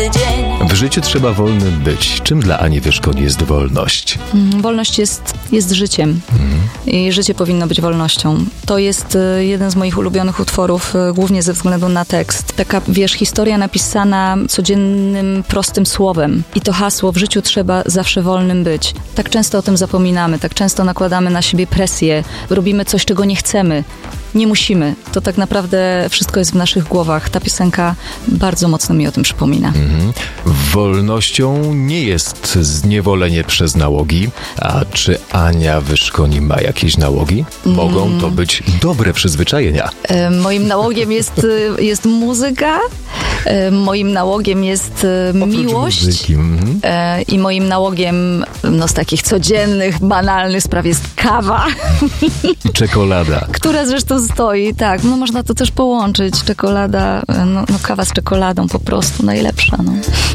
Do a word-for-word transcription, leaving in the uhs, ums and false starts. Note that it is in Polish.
dzień. W życiu trzeba wolnym być. Czym dla Ani Wyszkoń jest wolność? Mm, Wolność jest, jest życiem i życie powinno być wolnością. To jest y, jeden z moich ulubionych utworów, y, głównie ze względu na tekst. Taka, wiesz, historia napisana codziennym, prostym słowem. I to hasło, w życiu trzeba zawsze wolnym być. Tak często o tym zapominamy, tak często nakładamy na siebie presję, robimy coś, czego nie chcemy. Nie musimy. To tak naprawdę wszystko jest w naszych głowach. Ta piosenka bardzo mocno mi o tym przypomina. Mhm. Wolnością nie jest zniewolenie przez nałogi. A czy Ania Wyszkoń ma jakieś nałogi? Mogą to być dobre przyzwyczajenia. E, moim nałogiem jest, e, jest muzyka, e, moim nałogiem jest e, miłość muzyki. Mhm. e, i moim nałogiem no, z takich codziennych, banalnych spraw jest kawa, I czekolada. która zresztą stoi, tak, no można to też połączyć, czekolada, no, no kawa z czekoladą po prostu najlepsza, no.